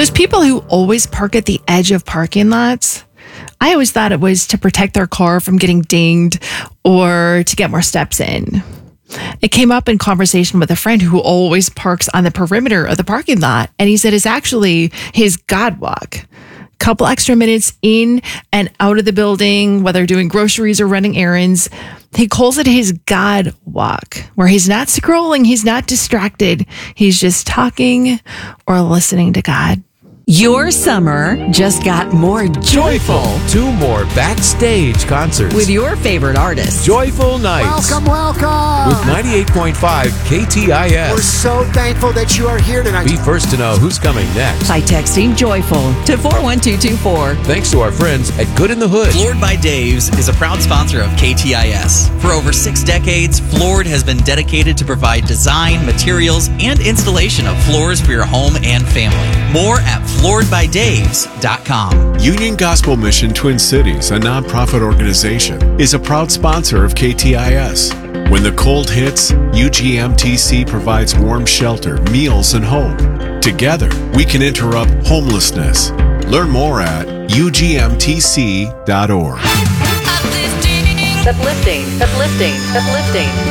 Those people who always park at the edge of parking lots, I always thought it was to protect their car from getting dinged or to get more steps in. It came up in conversation with a friend who always parks on the perimeter of the parking lot, and he said it's actually his God walk. Couple extra minutes in and out of the building, whether doing groceries or running errands. He calls it his God walk, where he's not scrolling, he's not distracted. He's just talking or listening to God. Your summer just got more joyful. 2 more backstage concerts With your favorite artists. Joyful Nights Welcome. with 98.5 KTIS. We're so thankful that you are here tonight. Be first to know who's coming next. By texting joyful to 41224. Thanks to our friends at Good in the Hood. Floored by Dave's is a proud sponsor of KTIS. For over 6 decades, Floored has been dedicated to provide design, materials, and installation of floors for your home and family. More at flooredbydaves.com. Union Gospel Mission Twin Cities, a nonprofit organization, is a proud sponsor of KTIS. When the cold hits, UGMTC provides warm shelter, meals, and hope. Together, we can interrupt homelessness. Learn more at ugmtc.org. Uplifting.